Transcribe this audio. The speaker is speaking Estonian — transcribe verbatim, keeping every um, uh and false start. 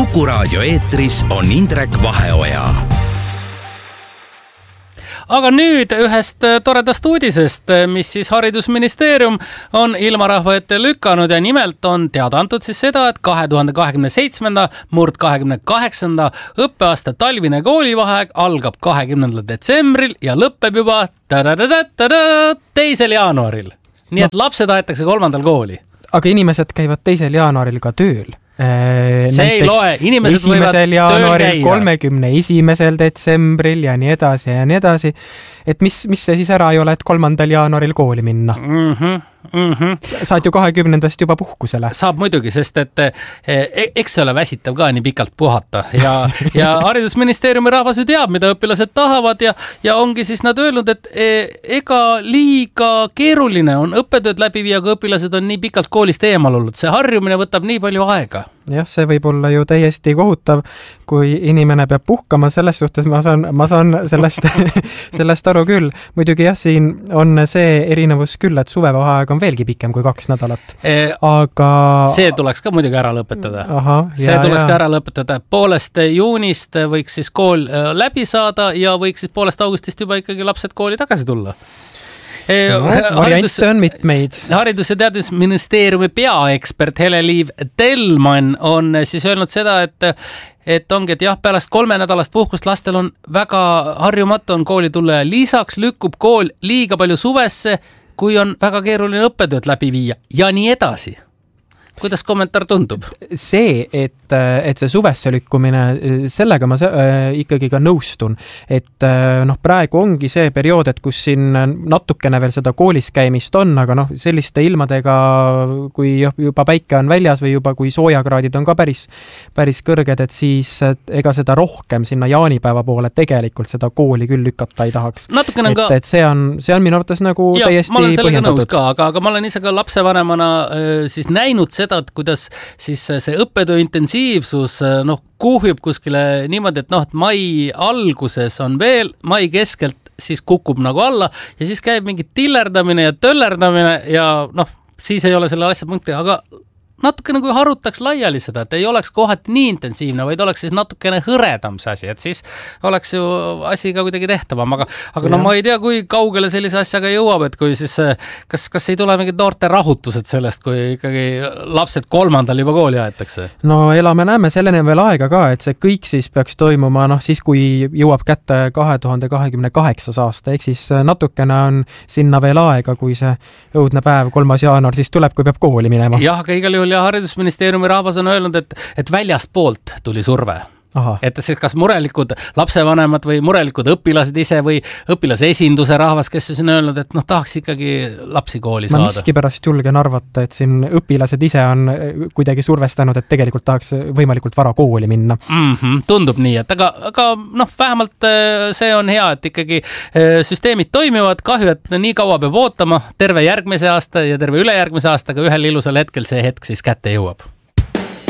Kuku Raadio eetris on Indrek Vaheoja. Aga nüüd ühest toredast uudisest, mis siis haridusministeerium on ilmarahva ette lükanud ja nimelt on teada antud siis seda, et kahe tuhande kahekümne seitsmenda murd kahekümne kaheksanda õppeaasta talvine koolivaheaeg algab kahekümnendal detsembril ja lõpeb juba teisel jaanuaril. Nii et lapsed aetakse kolmandal kooli. Aga inimesed käivad teisel jaanuaril ka tööl. See ei loe, inimesed võivad tööl käia. kolmekümne esimesel detsembril ja nii edasi ja nii edasi. Et mis, mis see siis ära ei ole, et kolmandal jaanuaril kooli minna? Mhm. Mm-hmm. Saad ju kahekümnendast juba puhkusele. Saab muidugi, sest et eks see ole väsitav ka nii pikalt puhata ja, ja haridusministeeriumi rahvas ju teab, mida õpilased tahavad ja, ja ongi siis nad öelnud, et ega liiga keeruline on õppetööd läbi viia, kui õpilased on nii pikalt koolist eemal olnud. See harjumine võtab nii palju aega. Jah, see võib olla ju täiesti kohutav, kui inimene peab puhkama, selles suhtes ma saan, ma saan sellest, sellest aru küll. Muidugi jah, siin on see erinevus küll, et suvevaheaeg on veelgi pikem kui kaks nädalat. Aga see tuleks ka muidugi ära lõpetada. Aha, see ja, tuleks ja. ka ära lõpetada. Poolest juunist võiks siis kool läbi saada ja võiks siis poolest augustist juba ikkagi lapsed kooli tagasi tulla. No, variante on mitmeid. Haridus- ja teadusministeeriumi peaekspert Hele-Liiv Telman on siis öelnud seda, et et ongi, et jah, pärast kolme nädalast puhkust lastel on väga harjumatu on kooli tulla ja lisaks lükkub kool liiga palju suvesse, kui on väga keeruline õppetööd läbi viia ja nii edasi. Kuidas kommentaar tundub? See, et, et see suvesse lükkumine, sellega ma ikkagi ka nõustun. Et noh, praegu ongi see periood, et kus siin natukene veel seda koolis käimist on, aga noh, selliste ilmadega, kui juba päike on väljas või juba kui soojakraadid on ka päris, päris kõrged, et siis et ega seda rohkem sinna jaanipäeva poole tegelikult seda kooli küll lükata ei tahaks. Et, ka... et see on, see on minu arvates nagu ja, täiesti põhjendatud. Ka, aga, aga ma olen ise ka lapsevanemana siis näinud seda, et kuidas siis see õppetöö intensiivsus noh, kuhjub kuskile niimoodi, et noh, et mai alguses on veel, mai keskelt siis kukub nagu alla ja siis käib mingi tillerdamine ja töllerdamine ja noh, siis ei ole selle asja punkti, aga natuke nagu harutaks laiali seda, et ei oleks kohati nii intensiivne, vaid oleks siis natukene hõredam see asi, et siis oleks ju asi ka kuidagi tehtavam, aga, aga no ma ei tea, kui kaugele sellise asjaga jõuab, et kui siis, kas, kas ei tule mingid noorte rahutused sellest, kui ikkagi lapsed kolmandal juba kooli aetakse? No elame näeme selleni veel aega ka, et see kõik siis peaks toimuma, noh siis kui jõuab kätte kahe tuhande kahekümne kaheksas aasta, ehk siis natukene on sinna veel aega, kui see õudne päev, kolmas jaanuar, siis tuleb, kui peab kooli minema. Jah, aga igal juhul ja haridusministeeriumi rahvas on öelnud, et, et väljaspoolt tuli surve. Aha. Et siis kas murelikud lapsevanemad või murelikud õpilased ise või õpilase esinduse rahvas, kes on öelnud, et noh, tahaks ikkagi lapsi kooli saada. Ma miski pärast julgen arvata, et siin õpilased ise on kuidagi survestanud, et tegelikult tahaks võimalikult vara kooli minna. Mm-hmm, tundub nii, et aga, aga noh, vähemalt see on hea, et ikkagi süsteemid toimivad, kahju, et nii kaua peab ootama terve järgmise aasta ja terve ülejärgmise aastaga ühel ilusal hetkel see hetk siis kätte jõuab.